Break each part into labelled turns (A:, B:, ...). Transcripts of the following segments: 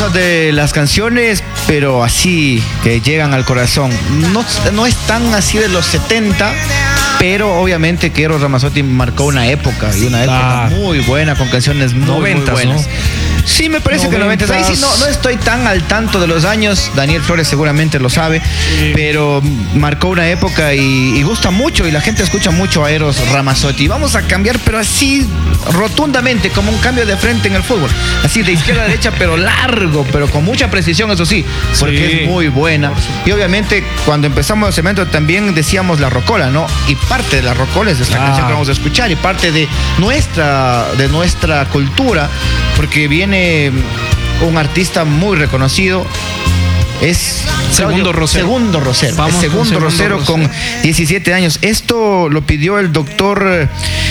A: hermosas de las canciones, pero así que llegan al corazón. No es tan así de los 70, pero obviamente que Eros Ramazzotti marcó una época, y una época muy buena, con canciones muy buenas, ¿no? Sí, me parece que 90. Ahí sí no estoy tan al tanto de los años. Daniel Flores seguramente lo sabe, pero marcó una época y gusta mucho, y la gente escucha mucho a Eros Ramazzotti. Vamos a cambiar, pero así rotundamente, como un cambio de frente en el fútbol. Así de izquierda a derecha, pero largo, pero con mucha precisión, eso sí, porque es muy buena. Y obviamente cuando empezamos el segmento también decíamos la rocola, ¿no? Y parte de la rocola es esta canción que vamos a escuchar, y parte de nuestra cultura, porque viene un artista muy reconocido. Es
B: Segundo Rosero.
A: Segundo Rosero con 17 años. Esto lo pidió el doctor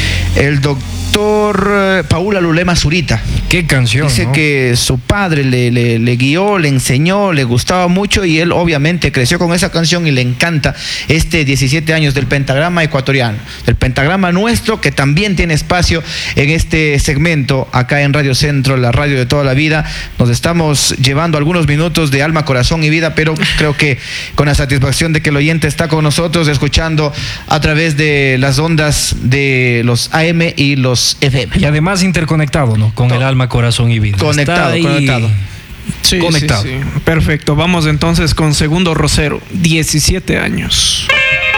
A: Paula Lulema Zurita.
B: Qué canción.
A: Dice, ¿no?, que su padre le guió, le enseñó, le gustaba mucho, y él obviamente creció con esa canción y le encanta. 17 años del pentagrama ecuatoriano, del pentagrama nuestro, que también tiene espacio en este segmento acá en Radio Centro, la radio de toda la vida. Nos estamos llevando algunos minutos de alma, corazón y vida, pero creo que con la satisfacción de que el oyente está con nosotros escuchando a través de las ondas de los AM y los FM.
B: Y además interconectado, ¿no? Con el alma, corazón y vida.
A: Conectado.
B: Conectado.
C: Sí. Perfecto. Vamos entonces con Segundo Rosero, 17 años.